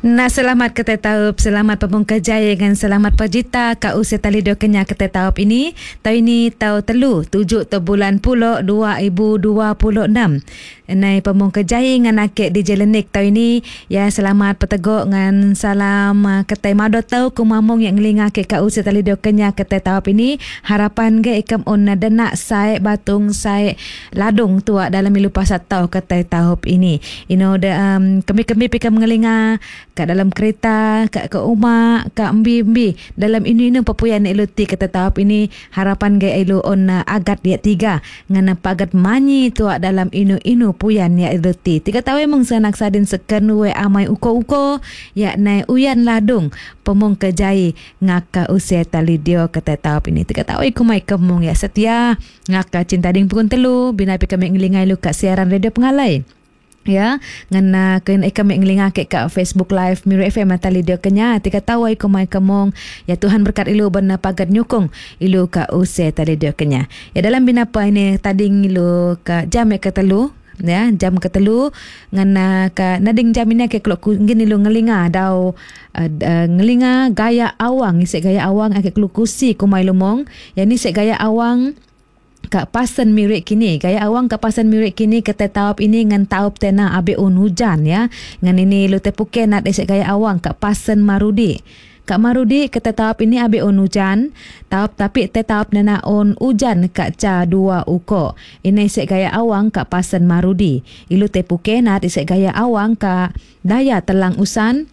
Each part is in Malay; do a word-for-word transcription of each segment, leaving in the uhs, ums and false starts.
Na selamat kita tahu, selamat pemungkas jaya dengan selamat pajita ka usia tali do kenya kita tahu ini. Tahun ini tahu telu tujuh tu bulan puluh dua ribu dua puluh enam. Nai pemungkas jaya dengan akik di Jelenik tahun ini. Ya selamat peteguk dengan salam ketai mado tahu kumamong yang ngelinga akik ka usia tali do kenya kita tahu ini. Harapan ge ikam on denak sai batung sai ladung tua dalam milu pasat tahu ketai tahu ini. Ino de um, kami-kami pikam ngelinga kat dalam kereta, kat ke rumah, kat mbi-mbi dalam ini-ini pepuyan iluti kata tahap ini harapan gaya ilu on uh, agat dia tiga ngana pagat manyi tua dalam inu-inu puyan ya iluti tiga tahu emang sanak sadin seken we amai uko-uko ya nai uyan ladung pemong kejai ngaka usia tali dio kata tahap ini tiga tahu iku mai kemong ya setia ngaka cinta ding pukun telu binapi kami ngelingai lu kat siaran radio pengalai. Ya, ngana ken kami ngelinga ke kat Facebook Live Miru F M matali dia kenya tika tawai ko mai kamong ya Tuhan berkat ilu bana pagat nyukung ilu ka use tali dia kenya. Ya dalam binapa ini tadi ilu ka jam ke telu ya jam ke telu ngana ka nading jam ini ke klok ngin ilu ngelinga dau uh, uh, ngelinga gaya awang isi gaya awang ake klukusi ko mai lumong ya ni se gaya awang Kak pasan mirik kini gaya awang kak pasan mirik kini kata taup ini ngan taup tena abe un hujan ya ngan ini lu tepuke nak esek gaya awang kak pasan marudi kak marudi kata taup ini abe un hujan taup tapi te taup nana on hujan kak ca dua uko ini esek gaya awang kak pasan marudi ilu tepuke nak esek gaya awang kak daya telang usan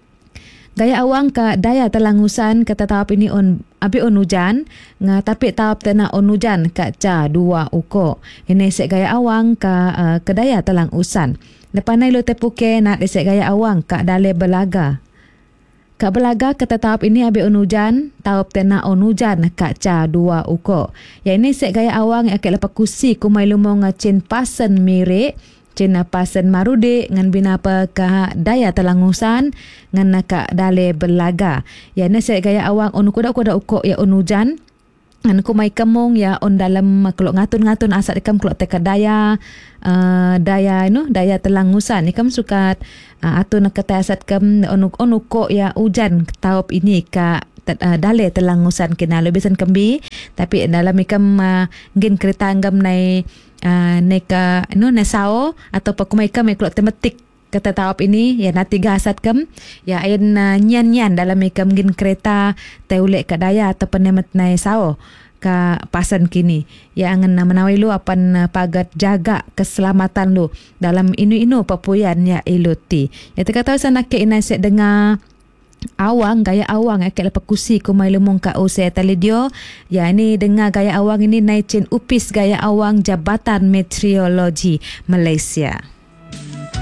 gaya awang ka daya telangusan kata tahap ini on abi on hujan nga tapi tahap tena on hujan ka ca dua uko ini sek gaya awang ka uh, ke daya telangusan lepas nai lo tepuke nak sek gaya awang ka dale belaga ka belaga kata tahap ini abi on hujan tahap tena on hujan ka ca dua uko ya ini sek gaya awang akek lepas kusi kumai lumong cin pasen mirek Cina pasen marude ngan binapa ka daya telangusan ngan ka dale belaga ya nase gaya awang on kuda-kuda ukok ya on hujan ngan ku mai kemong ya on dalam kelok ngatun-ngatun asat ikam kelok teka daya uh, daya you know, daya telangusan ikam sukat uh, atun kata asat kam on on ukok ya hujan tahap ini ka Uh, dale telangusan kena lebisan kembi tapi dalam ikam uh, ngin kereta anggam nai uh, neka no nesao atau pakumai kam iklo temetik kata tahap ini ya nanti gasat kam ya ain uh, nyan-nyan dalam ikam ngin kereta teulek ka daya atau penemet nai sao ka pasan kini ya angan uh, menawai lu apan uh, pagat jaga keselamatan lu dalam inu-inu papuyan ya iluti ya terkata sana ke inasek dengar awang gaya awang akak lepas kusi kumai lumong ka use talidio ya ini dengar gaya awang ini naicin upis gaya awang Jabatan Meteorologi Malaysia.